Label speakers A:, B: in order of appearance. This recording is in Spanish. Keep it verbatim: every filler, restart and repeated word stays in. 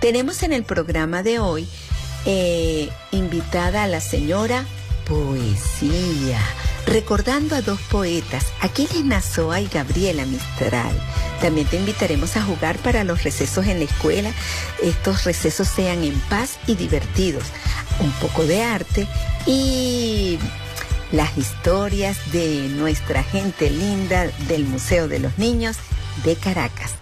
A: Tenemos en el programa de hoy eh, invitada a la señora Poesía, recordando a dos poetas, Aquiles Nazoa y Gabriela Mistral. También te invitaremos a jugar para los recesos en la escuela. Estos recesos sean en paz y divertidos. Un poco de arte y las historias de nuestra gente linda del Museo de los Niños de Caracas.